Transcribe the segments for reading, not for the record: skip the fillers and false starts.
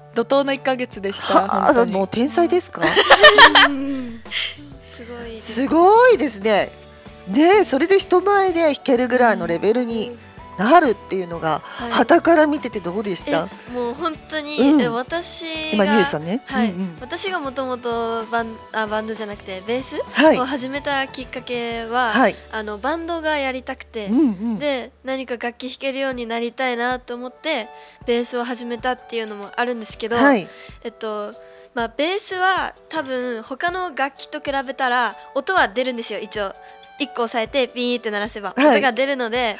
怒涛の1ヶ月でした。本当にもう天才ですか？ すごいですね。ね、それで人前で弾けるぐらいのレベルになるっていうのが、傍から見ててどうでした？ もう本当に、私今がミュウさんね、 私がもともとバンドじゃなくてベースを始めたきっかけは、バンドがやりたくて、で何か楽器弾けるようになりたいなと思ってベースを始めたっていうのもあるんですけど、ベースは多分他の楽器と比べたら音は出るんですよ。一応1個押さえてピーって鳴らせば音が出るので、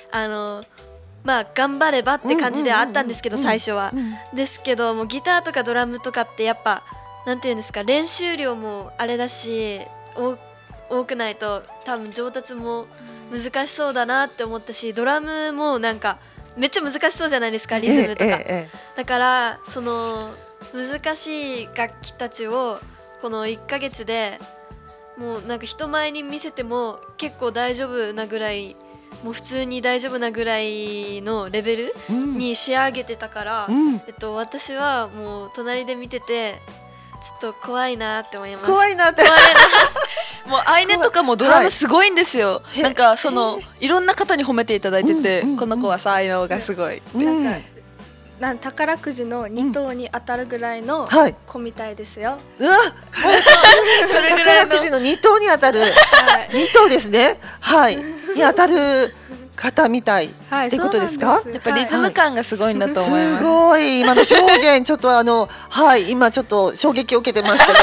頑張ればって感じではあったんですけど、最初は。ですけどもうギターとかドラムとかってやっぱなんていうんですか、練習量もあれだし多くないと多分上達も難しそうだなって思ったし、ドラムもなんかめっちゃ難しそうじゃないですか、リズムとか。だからその難しい楽器たちをこの1ヶ月でもうなんか人前に見せても結構大丈夫なぐらい、もう普通に大丈夫なぐらいのレベルに仕上げてたから、私はもう隣で見ててちょっと怖いなって思います。 怖いなってもうアイネとかもドラムすごいんですよ。なんかそのいろんな方に褒めていただいてて、この子は才能がすごい。 宝くじの2等に当たるぐらいの子みたいですよ。 それぐらいの宝くじの2等に当たる、2等ですね。に当たる方みたいってことですか？ やっぱリズム感がすごいんだと思います。 すごい今の表現ちょっと今ちょっと衝撃を受けてますけ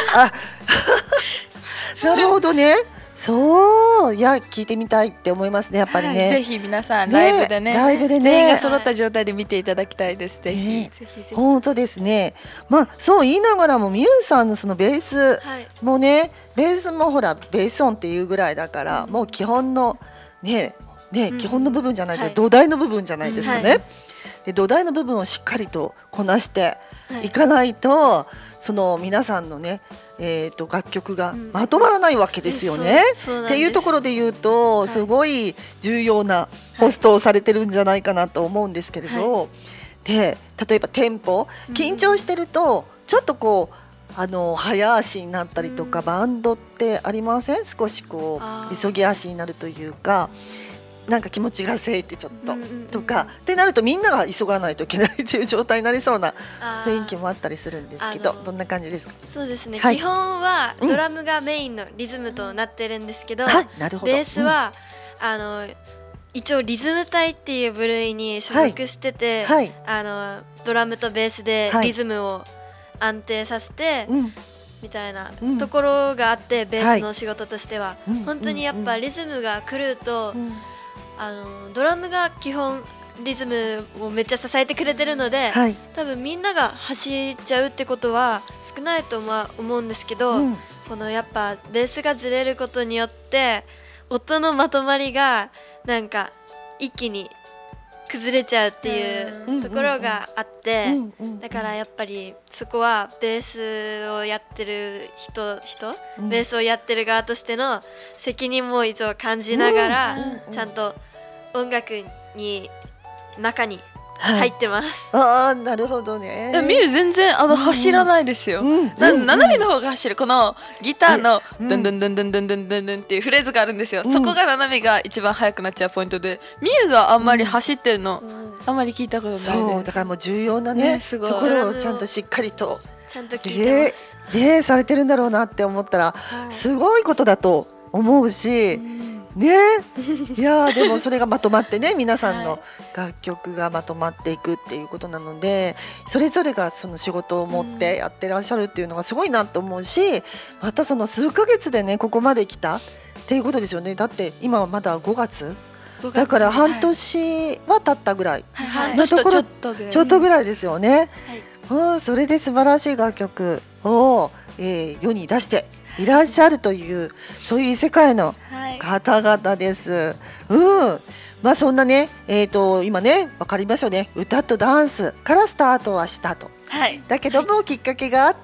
ど、なるほどね。そう、いや聞いてみたいって思いますね、やっぱりね。 ぜひ皆さんライブでね、全員が揃った状態で見ていただきたいです。ぜひ本当ですね。そう言いながらもミュウさんのそのベースもね、ベースもほらベース音っていうぐらいだから、もう基本の基本の部分じゃないと土台の部分じゃないですかね。で土台の部分をしっかりとこなしていかないと、その皆さんのね楽曲がまとまらないわけですよね。っていうところで言うと、すごい重要なホストをされてるんじゃないかなと思うんですけれど、で例えばテンポ緊張してるとちょっとこう早足になったりとか、バンドってありません？少しこう急ぎ足になるというか、なんか気持ちがせいてちょっととかってなると、みんなが急がないといけないっていう状態になりそうな雰囲気もあったりするんですけど、どんな感じですか？ そうですね、基本はドラムがメインのリズムとなってるんですけど、ベースは一応リズム隊っていう部類に所属してて、ドラムとベースでリズムを安定させてみたいなところがあって、ベースの仕事としては本当にやっぱリズムが狂うと、ドラムが基本リズムをめっちゃ支えてくれてるので、多分みんなが走っちゃうってことは少ないと思うんですけど、このやっぱベースがずれることによって音のまとまりがなんか一気に崩れちゃうっていうところがあって、だからやっぱりそこはベースをやってる人、ベースをやってる側としての責任も一応感じながら、ちゃんと音楽に中に入ってます。 なるほどね。 ミュウ全然走らないですよ。ナナミの方が走る。このギターのドンドンドンドンドンドンドンドンっていうフレーズがあるんですよ。そこがナナミが一番速くなっちゃうポイントで、ミュウがあんまり走ってるのあんまり聞いたことないです。 そうだからもう重要なねところをちゃんとしっかりと聞いてます。 されてるんだろうなって思ったらすごいことだと思うし。いやでもそれがまとまってね、皆さんの楽曲がまとまっていくっていうことなので、それぞれがその仕事を持ってやってらっしゃるっていうのがすごいなと思うし、またその数ヶ月でねここまで来たっていうことですよね。だって今はまだ5月だから半年は経ったぐらいのところ、ちょっとぐらいですよね。それで素晴らしい楽曲を世に出していらっしゃるという、そういう異世界の方々です。そんなね、今ね分かりますよね。歌とダンスからスタートはしたと、だけどもきっかけがあって、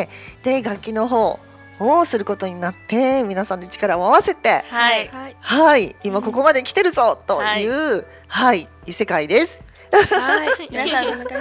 で楽器の方をすることになって、皆さんで力を合わせて、今ここまで来てるぞという、異世界です。 皆さん